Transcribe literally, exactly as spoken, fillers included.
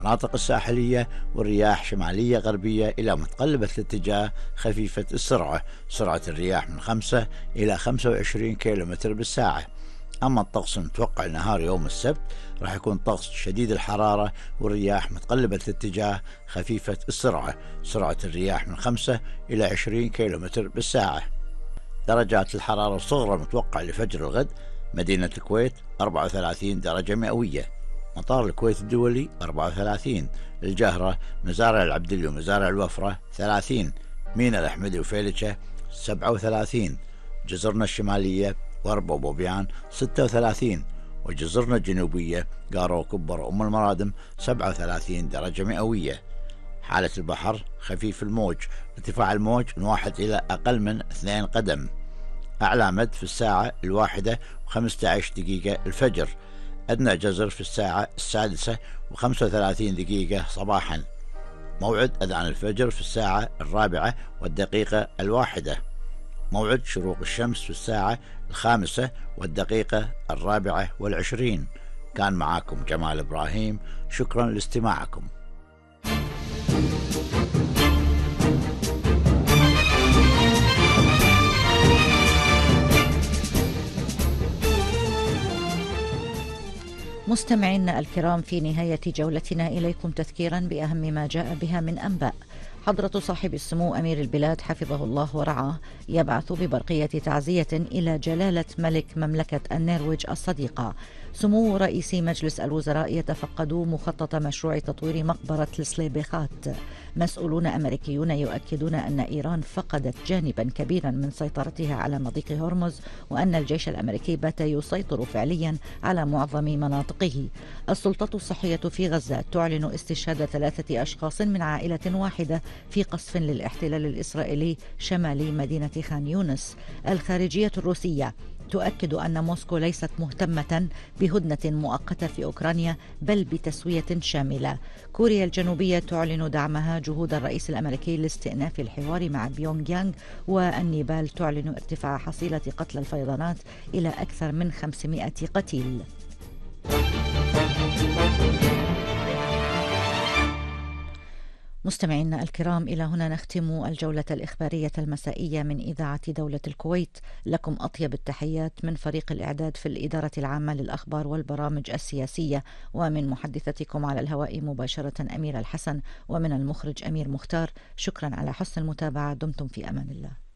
المناطق الساحلية والرياح شمالية غربية إلى متقلبة الاتجاه خفيفة السرعة. سرعة الرياح من خمسة إلى خمسة وعشرين كيلومتر بالساعة. أما الطقس المتوقع لنهار يوم السبت راح يكون طقس شديد الحرارة والرياح متقلبة الاتجاه خفيفة السرعة. سرعة الرياح من خمسة إلى عشرين كيلومتر بالساعة. درجات الحرارة الصغرى المتوقع لفجر الغد: مدينة الكويت أربعة وثلاثين درجة مئوية، مطار الكويت الدولي أربعة وثلاثين، الجهرة، مزارع العبدلي ومزارع الوفرة ثلاثين، ميناء الأحمدي وفيلتشة سبعة وثلاثين، جزرنا الشمالية وربا وبوبيان ستة وثلاثين، وجزرنا الجنوبية قارو وكبر وأم المرادم سبعة وثلاثين درجة مئوية. حالة البحر خفيف الموج، ارتفاع الموج من واحد إلى أقل من اثنين قدم. أعلى مد في الساعة الواحدة وخمسة عشر دقيقة الفجر. أدنى جزر في الساعة السادسة وخمسة وثلاثين دقيقة صباحا. موعد أذان الفجر في الساعة الرابعة والدقيقة الواحدة. موعد شروق الشمس في الساعة الخامسة والدقيقة الرابعة والعشرين. كان معاكم جمال إبراهيم، شكرا لاستماعكم. مستمعينا الكرام، في نهاية جولتنا إليكم تذكيرا بأهم ما جاء بها من أنباء. حضرة صاحب السمو أمير البلاد حفظه الله ورعاه يبعث ببرقية تعزية إلى جلالة ملك مملكة النرويج الصديقة. سمو رئيس مجلس الوزراء يتفقد مخطط مشروع تطوير مقبرة السليبيخات. مسؤولون أمريكيون يؤكدون أن إيران فقدت جانبا كبيرا من سيطرتها على مضيق هرمز، وأن الجيش الأمريكي بات يسيطر فعليا على معظم مناطقه. السلطة الصحية في غزة تعلن استشهاد ثلاثة أشخاص من عائلة واحدة في قصف للاحتلال الإسرائيلي شمال مدينة خان يونس. الخارجية الروسية تؤكد أن موسكو ليست مهتمة بهدنة مؤقتة في أوكرانيا بل بتسوية شاملة. كوريا الجنوبية تعلن دعمها جهود الرئيس الأمريكي لاستئناف الحوار مع بيونغ يانغ. والنيبال تعلن ارتفاع حصيلة قتلى الفيضانات إلى أكثر من خمسمائة قتيل. مستمعينا الكرام، إلى هنا نختم الجولة الإخبارية المسائية من إذاعة دولة الكويت. لكم أطيب التحيات من فريق الإعداد في الإدارة العامة للأخبار والبرامج السياسية، ومن محدثتكم على الهواء مباشرة أمير الحسن، ومن المخرج أمير مختار. شكرا على حسن المتابعة. دمتم في أمان الله.